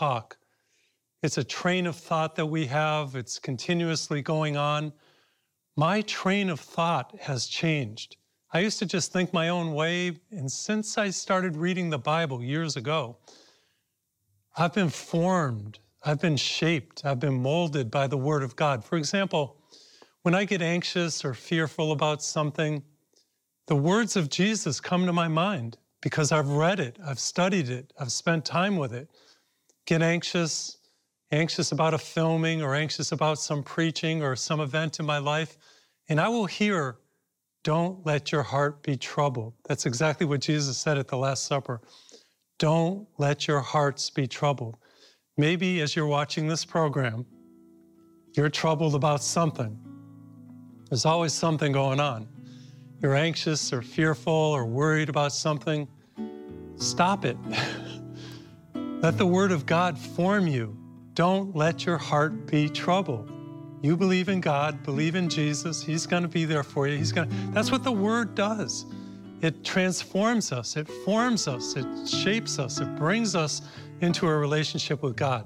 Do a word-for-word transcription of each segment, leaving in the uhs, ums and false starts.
talk. It's a train of thought that we have. It's continuously going on. My train of thought has changed. I used to just think my own way, and since I started reading the Bible years ago, I've been formed, I've been shaped, I've been molded by the Word of God. For example, when I get anxious or fearful about something, the words of Jesus come to my mind because I've read it, I've studied it, I've spent time with it. Get anxious, anxious about a filming or anxious about some preaching or some event in my life, and I will hear, "Don't let your heart be troubled." That's exactly what Jesus said at the Last Supper. Don't let your hearts be troubled. Maybe as you're watching this program, you're troubled about something. There's always something going on. You're anxious or fearful or worried about something. Stop it. Let the Word of God form you. Don't let your heart be troubled. You believe in God, believe in Jesus. He's going to be there for you. He's going to, that's what the Word does. It transforms us, it forms us, it shapes us, it brings us into a relationship with God.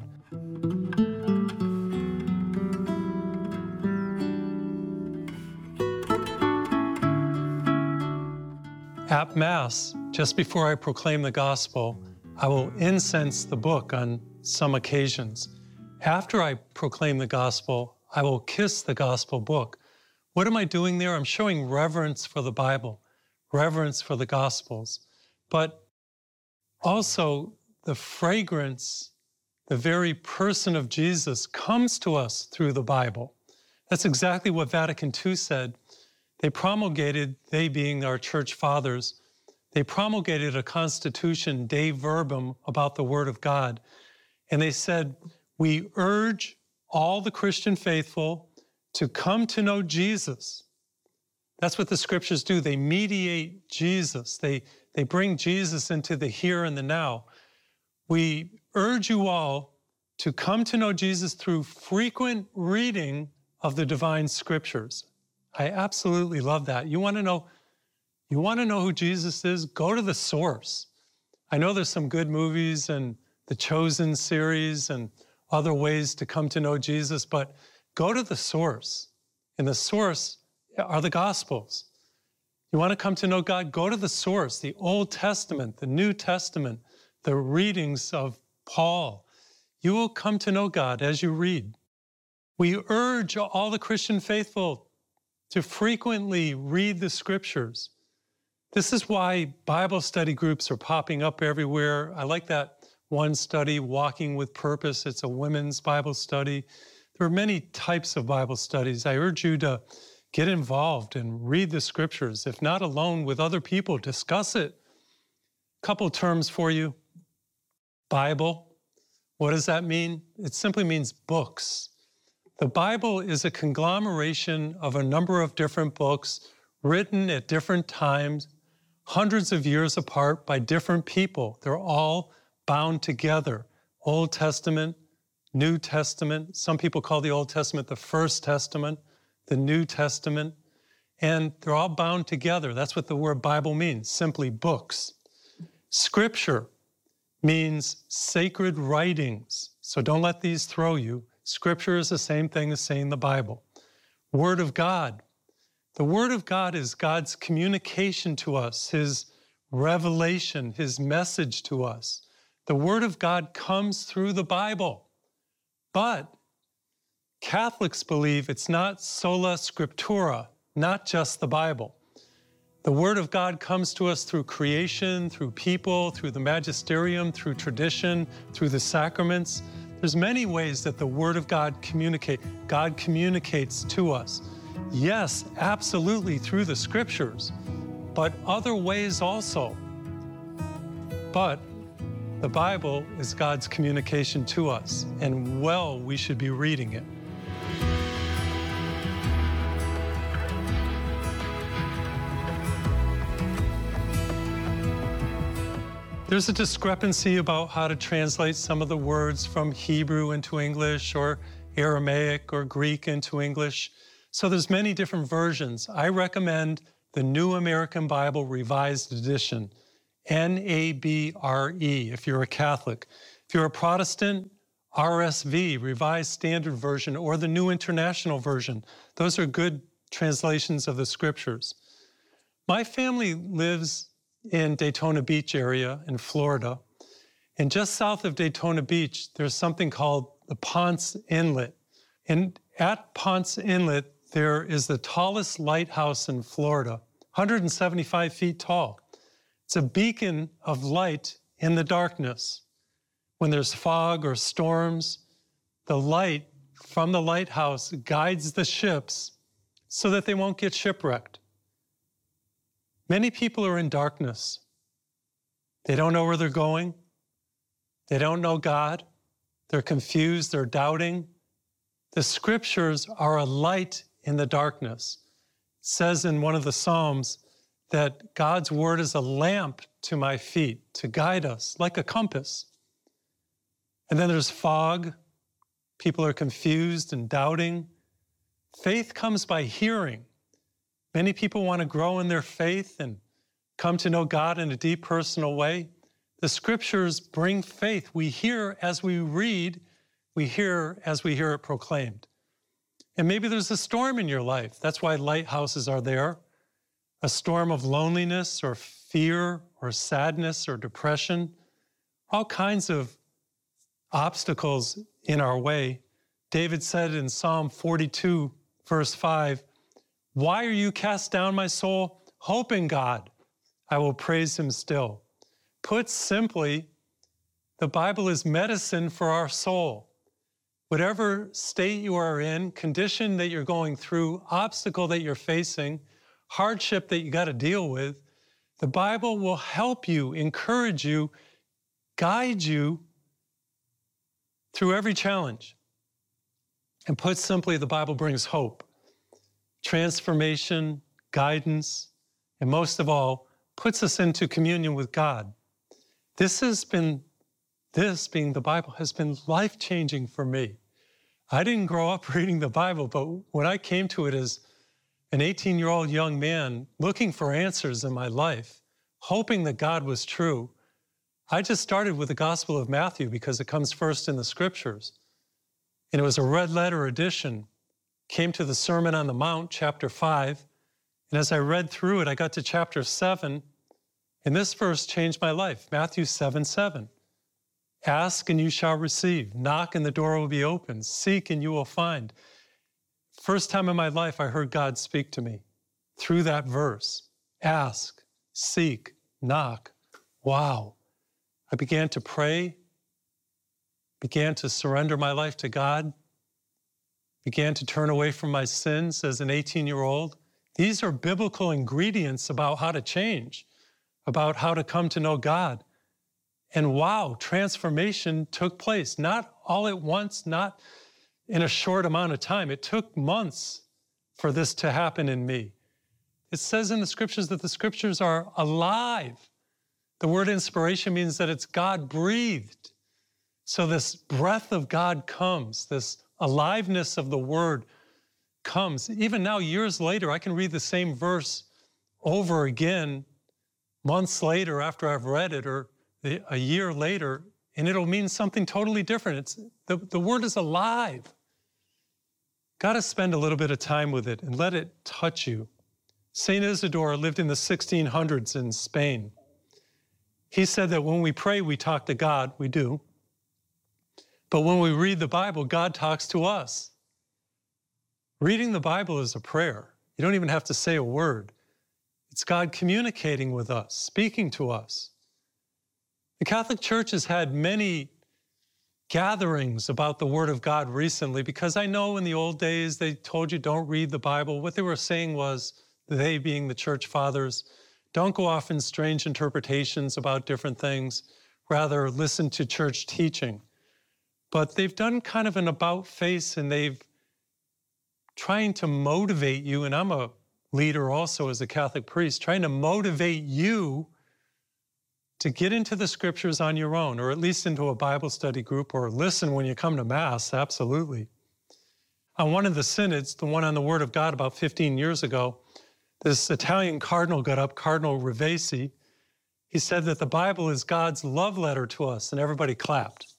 At Mass, just before I proclaim the gospel, I will incense the book on some occasions. After I proclaim the gospel, I will kiss the gospel book. What am I doing there? I'm showing reverence for the Bible, reverence for the Gospels, but also the fragrance, the very person of Jesus comes to us through the Bible. That's exactly what Vatican Two said. They promulgated, they being our church fathers, they promulgated a constitution, Dei Verbum, about the Word of God. And they said, we urge all the Christian faithful to come to know Jesus. That's what the scriptures do. They mediate Jesus. They, they bring Jesus into the here and the now. We urge you all to come to know Jesus through frequent reading of the divine scriptures. I absolutely love that. You want to know, you want to know who Jesus is? Go to the source. I know there's some good movies and the Chosen series and other ways to come to know Jesus, but go to the source. And the source are the Gospels. You want to come to know God? Go to the source, the Old Testament, the New Testament, the readings of Paul. You will come to know God as you read. We urge all the Christian faithful to frequently read the scriptures. This is why Bible study groups are popping up everywhere. I like that one study, Walking with Purpose. It's a women's Bible study. There are many types of Bible studies. I urge you to get involved and read the scriptures. If not alone, with other people, discuss it. Couple terms for you. Bible, what does that mean? It simply means books. The Bible is a conglomeration of a number of different books written at different times, hundreds of years apart by different people. They're all bound together. Old Testament, New Testament. Some people call the Old Testament the First Testament, the New Testament, and they're all bound together. That's what the word Bible means, simply books. Scripture means sacred writings, so don't let these throw you. Scripture is the same thing as saying the Bible. Word of God. The Word of God is God's communication to us, His revelation, His message to us. The Word of God comes through the Bible, but Catholics believe it's not sola scriptura, not just the Bible. The Word of God comes to us through creation, through people, through the magisterium, through tradition, through the sacraments. There's many ways that the Word of God communicate. God communicates to us. Yes, absolutely through the scriptures, but other ways also. But the Bible is God's communication to us, and well, we should be reading it. There's a discrepancy about how to translate some of the words from Hebrew into English or Aramaic or Greek into English. So there's many different versions. I recommend the New American Bible Revised Edition, N A B R E, if you're a Catholic. If you're a Protestant, R S V, Revised Standard Version, or the New International Version. Those are good translations of the scriptures. My family lives in Daytona Beach area in Florida. And just south of Daytona Beach, there's something called the Ponce Inlet. And at Ponce Inlet, there is the tallest lighthouse in Florida, one hundred seventy-five feet tall. It's a beacon of light in the darkness. When there's fog or storms, the light from the lighthouse guides the ships so that they won't get shipwrecked. Many people are in darkness. They don't know where they're going. They don't know God. They're confused. They're doubting. The scriptures are a light in the darkness. It says in one of the Psalms that God's word is a lamp to my feet to guide us like a compass. And then there's fog. People are confused and doubting. Faith comes by hearing. Many people want to grow in their faith and come to know God in a deep personal way. The scriptures bring faith. We hear as we read, we hear as we hear it proclaimed. And maybe there's a storm in your life. That's why lighthouses are there. A storm of loneliness or fear or sadness or depression, all kinds of obstacles in our way. David said in Psalm forty-two, verse five, "Why are you cast down, my soul? Hope in God. I will praise him still." Put simply, the Bible is medicine for our soul. Whatever state you are in, condition that you're going through, obstacle that you're facing, hardship that you got to deal with, the Bible will help you, encourage you, guide you through every challenge. And put simply, the Bible brings hope, transformation, guidance, and most of all, puts us into communion with God. This has been, this being the Bible, has been life-changing for me. I didn't grow up reading the Bible, but when I came to it as an eighteen-year-old young man looking for answers in my life, hoping that God was true, I just started with the Gospel of Matthew because it comes first in the scriptures. And it was a red letter edition. Came to the Sermon on the Mount, chapter five. And as I read through it, I got to chapter seven. And this verse changed my life, Matthew seven seven. Ask and you shall receive. Knock and the door will be opened. Seek and you will find. First time in my life I heard God speak to me through that verse. Ask, seek, knock. Wow. I began to pray, began to surrender my life to God, began to turn away from my sins as an eighteen-year-old. These are biblical ingredients about how to change, about how to come to know God. And wow, transformation took place, not all at once, not in a short amount of time. It took months for this to happen in me. It says in the scriptures that the scriptures are alive. The word inspiration means that it's God-breathed. So this breath of God comes, this aliveness of the word comes. Even now, years later, I can read the same verse over again, months later after I've read it, or a year later, and it'll mean something totally different. It's, the, the word is alive. Got to spend a little bit of time with it and let it touch you. Saint Isidore lived in the sixteen hundreds in Spain. He said that when we pray, we talk to God. We do. But when we read the Bible, God talks to us. Reading the Bible is a prayer. You don't even have to say a word. It's God communicating with us, speaking to us. The Catholic Church has had many gatherings about the Word of God recently, because I know in the old days they told you don't read the Bible. What they were saying was, they being the church fathers, don't go off in strange interpretations about different things. Rather, listen to church teaching. But they've done kind of an about face, and they've trying to motivate you, and I'm a leader also as a Catholic priest, trying to motivate you to get into the scriptures on your own, or at least into a Bible study group, or listen when you come to Mass, absolutely. On one of the synods, the one on the Word of God about fifteen years ago, this Italian cardinal got up, Cardinal Ravesi. He said that the Bible is God's love letter to us, and everybody clapped.